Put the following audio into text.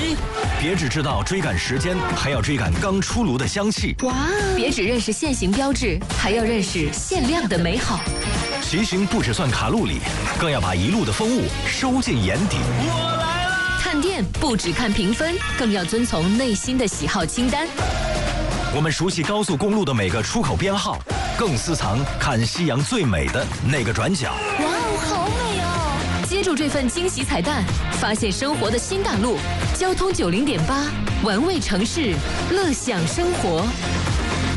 咦，别只知道追赶时间，还要追赶刚出炉的香气。 哇！别只认识现行标志，还要认识限量的美好。 骑行不只算卡路里，更要把一路的风物收进眼底。 我来了！ 看店不只看评分，更要遵从内心的喜好清单。 我们熟悉高速公路的每个出口编号，更私藏看夕阳最美的那个转角。 哇哦，好美哦！接住这份惊喜彩蛋，发现生活的新大陆。交通90.8，玩味城市，乐享生活。